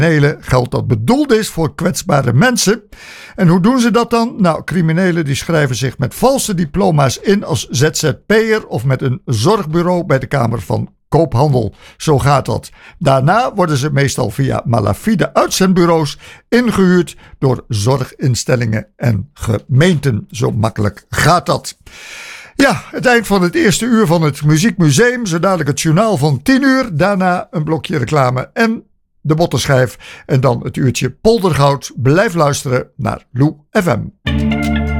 Geldt dat bedoeld is voor kwetsbare mensen. En hoe doen ze dat dan? Nou, criminelen die schrijven zich met valse diploma's in als ZZP'er of met een zorgbureau bij de Kamer van Koophandel. Zo gaat dat. Daarna worden ze meestal via malafide uitzendbureaus ingehuurd door zorginstellingen en gemeenten. Zo makkelijk gaat dat. Ja, het eind van het eerste uur van het Muziekmuseum. Zo dadelijk het journaal van 10 uur. Daarna een blokje reclame en de bottenschijf. En dan het uurtje poldergoud. Blijf luisteren naar Lou FM.